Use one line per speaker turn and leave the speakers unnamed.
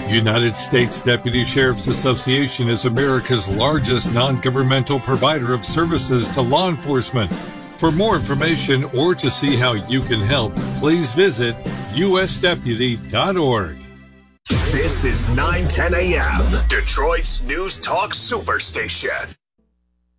United States Deputy Sheriff's Association is America's largest non-governmental provider of services to law enforcement. For more information or to see how you can help, please visit usdeputy.org.
This is 910 AM, Detroit's News Talk Superstation.